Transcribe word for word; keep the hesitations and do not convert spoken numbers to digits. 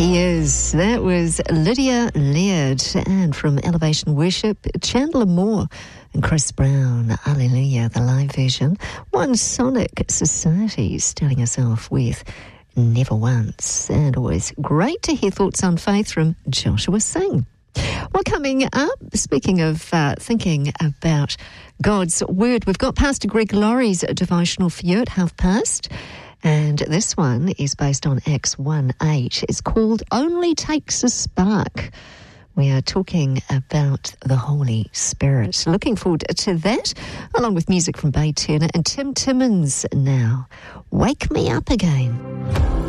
He is. That was Lydia Laird. And from Elevation Worship, Chandler Moore and Chris Brown. Alleluia, the live version. One Sonic Society starting us off with Never Once. And always great to hear thoughts on faith from Joshua Singh. Well, coming up, speaking of uh, thinking about God's Word, we've got Pastor Greg Laurie's devotional for you at half past. And this one is based on Acts one eight. It's called Only Takes a Spark. We are talking about the Holy Spirit. Looking forward to that, along with music from Bay Turner and Tim Timmins now. Wake Me Up Again.